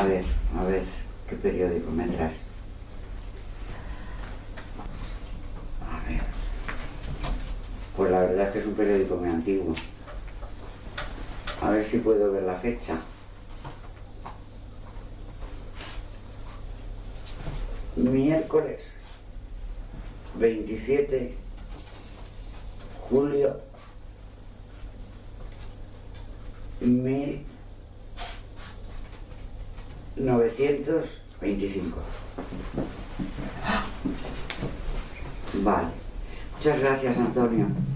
A ver, ¿qué periódico me traes? A ver. Pues la verdad es que es un periódico muy antiguo. A ver si puedo ver la fecha. Miércoles 27 julio 1925. Vale. Muchas gracias, Antonio.